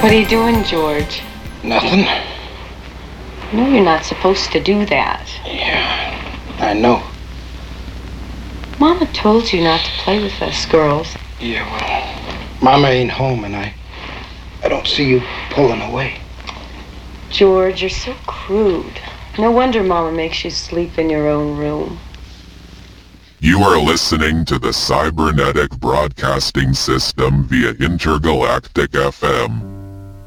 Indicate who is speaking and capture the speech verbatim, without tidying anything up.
Speaker 1: What are you doing, George?
Speaker 2: Nothing.
Speaker 1: No, you're not supposed to do that.
Speaker 2: Yeah, I know.
Speaker 1: Mama told you not to play with us girls.
Speaker 2: Yeah, well, Mama ain't home and I... I don't see you pulling away.
Speaker 1: George, you're so crude. No wonder Mama makes you sleep in your own room.
Speaker 3: You are listening to the Cybernetic Broadcasting System via Intergalactic F M.